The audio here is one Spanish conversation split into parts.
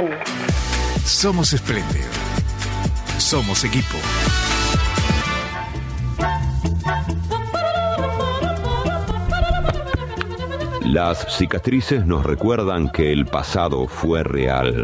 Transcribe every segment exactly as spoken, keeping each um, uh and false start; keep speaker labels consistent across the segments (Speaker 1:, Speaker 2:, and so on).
Speaker 1: Tucumán.
Speaker 2: Somos espléndido. Somos equipo.
Speaker 3: Las cicatrices nos recuerdan que el pasado fue real.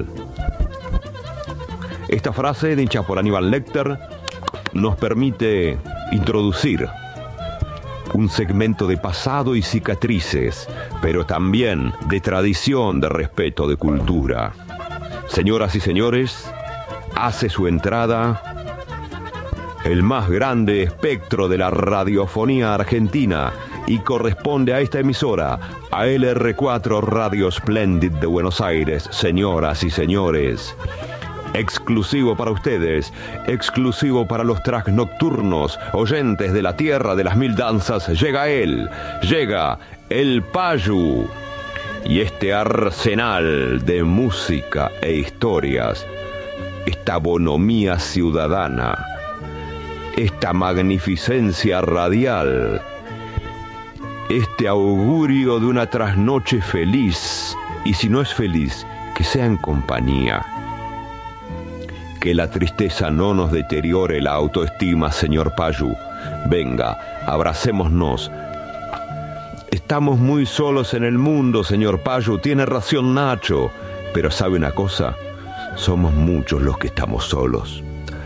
Speaker 3: Esta frase, dicha por Aníbal Lecter, nos permite introducir un segmento de pasado y cicatrices, pero también de tradición, de respeto, de cultura. Señoras y señores, hace su entrada el más grande espectro de la radiofonía argentina y corresponde a esta emisora, a L R cuatro Radio Splendid de Buenos Aires. Señoras y señores, exclusivo para ustedes, exclusivo para los tracks nocturnos, oyentes de la tierra de las mil danzas, llega él, llega el Payu. Y este arsenal de música e historias, esta bonomía ciudadana, esta magnificencia radial, este augurio de una trasnoche feliz, y si no es feliz, que sea en compañía. Que la tristeza no nos deteriore la autoestima, señor Payu. Venga, abracémonos. Estamos muy solos en el mundo, señor Payu. Tiene razón Nacho. Pero ¿sabe una cosa? Somos muchos los que estamos solos.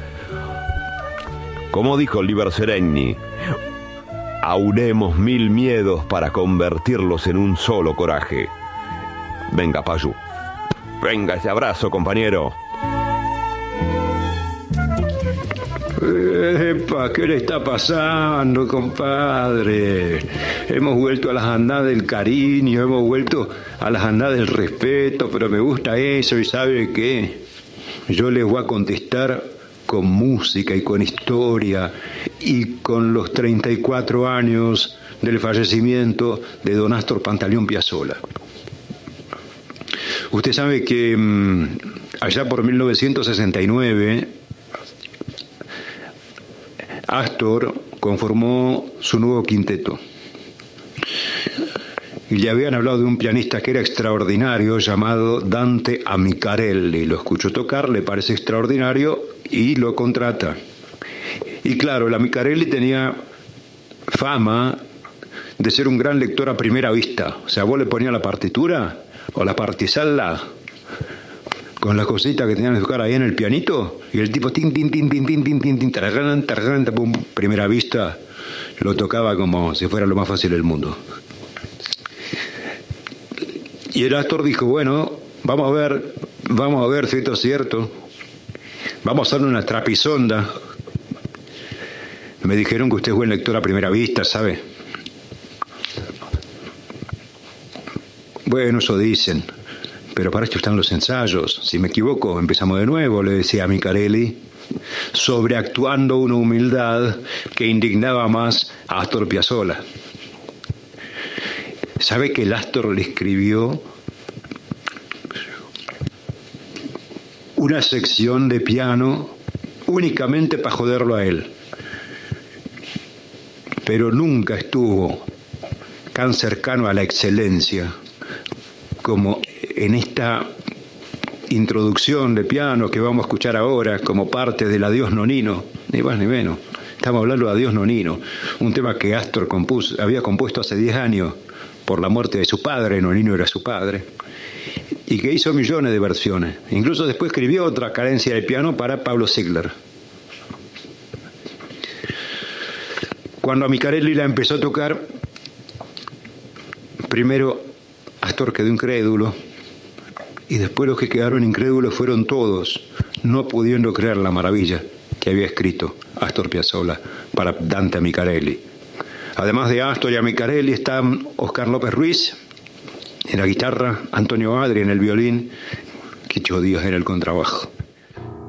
Speaker 3: Como dijo Liber Seregni, aunemos mil miedos para convertirlos en un solo coraje. Venga, Payu. Venga, ese abrazo, compañero.
Speaker 4: Epa, ¿qué le está pasando, compadre? Hemos vuelto a las andadas del cariño, hemos vuelto a las andadas del respeto, pero me gusta eso, y ¿sabe qué? Yo les voy a contestar con música y con historia y con los treinta y cuatro años del fallecimiento de don Astor Pantaleón Piazzolla. Usted sabe que mmm, allá por mil novecientos sesenta y nueve Astor conformó su nuevo quinteto. Y le habían hablado de un pianista que era extraordinario llamado Dante Amicarelli. Lo escuchó tocar, le parece extraordinario y lo contrata. Y claro, el Amicarelli tenía fama de ser un gran lector a primera vista. O sea, vos le ponías la partitura o la partisala con las cositas que tenían que tocar ahí en el pianito, y el tipo tin, tin, tin, tin, tin, tin, tin, tin, tararán, tararán, pum, primera vista, lo tocaba como si fuera lo más fácil del mundo. Y el Astor dijo, bueno, vamos a ver, vamos a ver si esto es cierto, vamos a hacer una trapisonda. Me dijeron que usted es buen lector a primera vista, ¿sabe? Bueno, eso dicen. Pero para esto están los ensayos. Si me equivoco, empezamos de nuevo, le decía a Amicarelli, sobreactuando una humildad que indignaba más a Astor Piazzolla. ¿Sabe que el Astor le escribió una sección de piano únicamente para joderlo a él? Pero nunca estuvo tan cercano a la excelencia como en esta introducción de piano que vamos a escuchar ahora como parte del Adiós Nonino, ni más ni menos. Estamos hablando de Adiós Nonino, un tema que Astor compuso, había compuesto hace diez años por la muerte de su padre, Nonino era su padre, y que hizo millones de versiones. Incluso después escribió otra cadencia de piano para Pablo Ziegler. Cuando Amicarelli la empezó a tocar, primero Astor quedó incrédulo, y después los que quedaron incrédulos fueron todos, no pudiendo creer la maravilla que había escrito Astor Piazzolla para Dante Amicarelli. Además de Astor y Amicarelli están Oscar López Ruiz en la guitarra, Antonio Adri en el violín, Quicho Díaz en el contrabajo.